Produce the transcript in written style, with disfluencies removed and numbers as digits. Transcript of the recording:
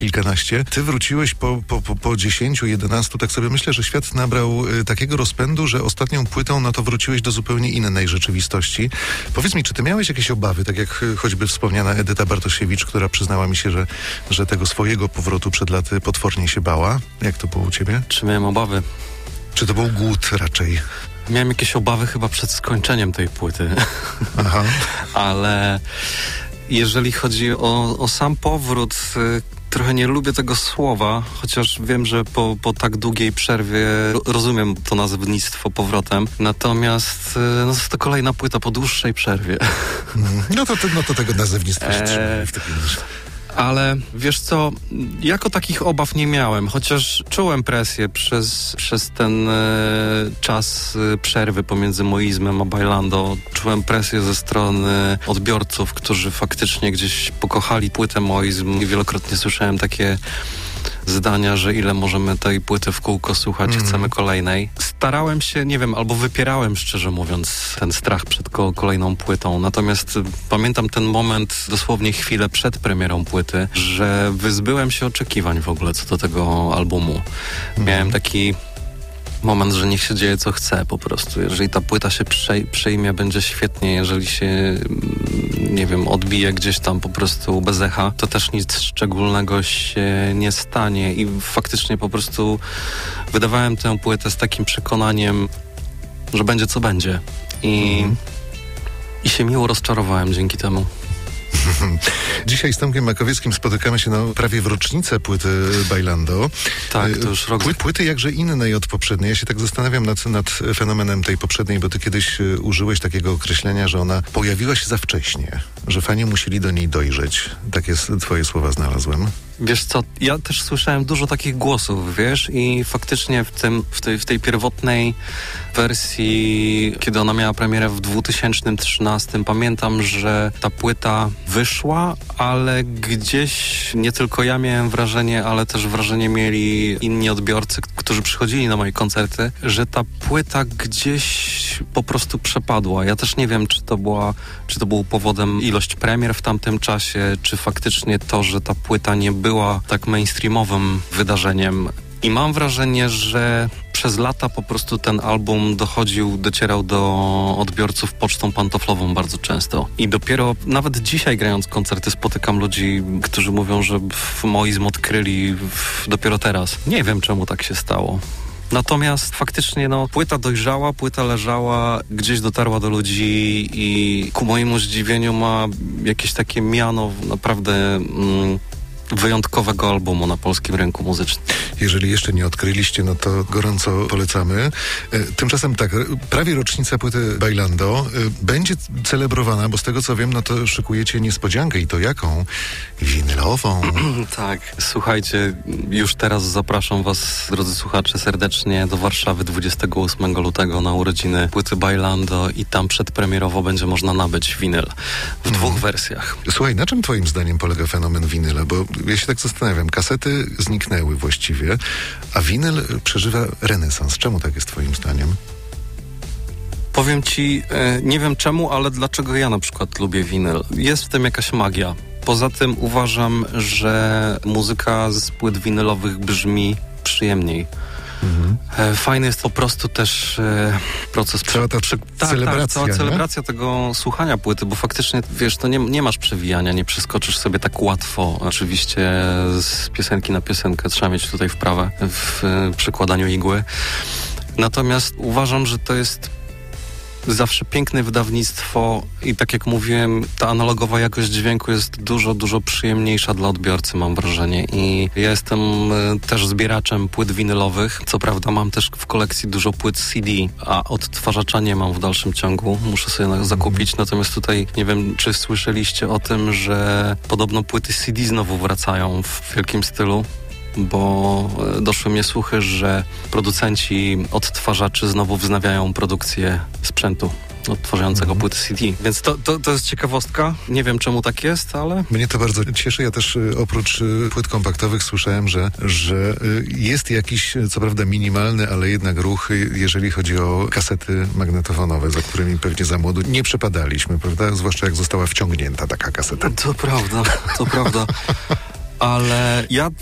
kilkanaście. Ty wróciłeś po 10, 11, tak sobie myślę, że świat nabrał takiego rozpędu, że ostatnią płytą no to wróciłeś do zupełnie innej rzeczywistości. Powiedz mi, czy ty miałeś jakieś obawy, tak jak choćby wspomniana Edyta Bartosiewicz, która przyznała mi się, że tego swojego powrotu przed laty potwornie się bała? Jak to było u ciebie? Czy miałem obawy? Czy to był głód raczej? Miałem jakieś obawy chyba przed skończeniem tej płyty. Aha. Ale jeżeli chodzi o sam powrót, trochę nie lubię tego słowa, chociaż wiem, że po tak długiej przerwie rozumiem to nazewnictwo powrotem. Natomiast no, to kolejna płyta po dłuższej przerwie. No to tego nazewnictwa się trzymaj w takim razie. Ale wiesz co, jako takich obaw nie miałem, chociaż czułem presję przez ten czas przerwy pomiędzy Moizmem a Bailando. Czułem presję ze strony odbiorców, którzy faktycznie gdzieś pokochali płytę Moizm i wielokrotnie słyszałem takie zdania, że ile możemy tej płyty w kółko słuchać, chcemy kolejnej. Starałem się, nie wiem, albo wypierałem, szczerze mówiąc, ten strach przed kolejną płytą. Natomiast pamiętam ten moment, dosłownie chwilę przed premierą płyty, że wyzbyłem się oczekiwań w ogóle co do tego albumu. Miałem taki moment, że niech się dzieje co chce po prostu. Jeżeli ta płyta się przyjmie, będzie świetnie. Jeżeli się, nie wiem, odbije gdzieś tam po prostu bez echa, to też nic szczególnego się nie stanie. I faktycznie po prostu wydawałem tę płytę z takim przekonaniem, że będzie co będzie. I się miło rozczarowałem dzięki temu. Dzisiaj z Tomkiem Makowieckim spotykamy się prawie w rocznicę płyty Bailando. Tak, to już rok. Płyty jakże innej od poprzedniej. Ja się tak zastanawiam nad fenomenem tej poprzedniej, bo ty kiedyś użyłeś takiego określenia, że ona pojawiła się za wcześnie, że fani musieli do niej dojrzeć. Takie twoje słowa znalazłem. Wiesz co, ja też słyszałem dużo takich głosów, wiesz, i faktycznie w tej pierwotnej wersji, kiedy ona miała premierę w 2013, pamiętam, że ta płyta wyszła, ale gdzieś nie tylko ja miałem wrażenie, ale też wrażenie mieli inni odbiorcy, którzy przychodzili na moje koncerty, że ta płyta gdzieś po prostu przepadła. Ja też nie wiem, czy to był powodem ilość premier w tamtym czasie, czy faktycznie to, że ta płyta nie była tak mainstreamowym wydarzeniem. I mam wrażenie, że przez lata po prostu ten album docierał do odbiorców pocztą pantoflową bardzo często. I dopiero nawet dzisiaj grając koncerty spotykam ludzi, którzy mówią, że Moizm odkryli dopiero teraz. Nie wiem, czemu tak się stało. Natomiast faktycznie płyta dojrzała, płyta leżała, gdzieś dotarła do ludzi i ku mojemu zdziwieniu ma jakieś takie miano naprawdę wyjątkowego albumu na polskim rynku muzycznym. Jeżeli jeszcze nie odkryliście, no to gorąco polecamy. Tymczasem tak, prawie rocznica płyty Bailando będzie celebrowana, bo z tego co wiem, no to szykujecie niespodziankę i to jaką? Winylową. Tak, słuchajcie, już teraz zapraszam was, drodzy słuchacze, serdecznie do Warszawy 28 lutego na urodziny płyty Bailando i tam przedpremierowo będzie można nabyć winyl w dwóch wersjach. Słuchaj, na czym twoim zdaniem polega fenomen winyla? Bo ja się tak zastanawiam, kasety zniknęły właściwie, a winyl przeżywa renesans. Czemu tak jest twoim zdaniem? Powiem ci, nie wiem czemu, ale dlaczego ja na przykład lubię winyl. Jest w tym jakaś magia. Poza tym uważam, że muzyka z płyt winylowych brzmi przyjemniej. Fajny jest po prostu też proces... Cała ta celebracja, cała celebracja tego słuchania płyty, bo faktycznie, wiesz, to nie masz przewijania, nie przeskoczysz sobie tak łatwo. Oczywiście z piosenki na piosenkę trzeba mieć tutaj wprawę w przykładaniu igły. Natomiast uważam, że to jest zawsze piękne wydawnictwo i tak jak mówiłem, ta analogowa jakość dźwięku jest dużo, dużo przyjemniejsza dla odbiorcy, mam wrażenie. I ja jestem też zbieraczem płyt winylowych. Co prawda mam też w kolekcji dużo płyt CD, a odtwarzacza nie mam w dalszym ciągu. Muszę sobie zakupić. Natomiast tutaj nie wiem, czy słyszeliście o tym, że podobno płyty CD znowu wracają w wielkim stylu. Bo doszły mnie słuchy, że producenci odtwarzaczy znowu wznawiają produkcję sprzętu odtwarzającego płyty CD. Więc to jest ciekawostka. Nie wiem, czemu tak jest, ale... Mnie to bardzo cieszy. Ja też oprócz płyt kompaktowych słyszałem, że jest jakiś, co prawda minimalny, ale jednak ruch, jeżeli chodzi o kasety magnetofonowe, za którymi pewnie za młodu nie przepadaliśmy, prawda? Zwłaszcza jak została wciągnięta taka kaseta. To prawda. ale ja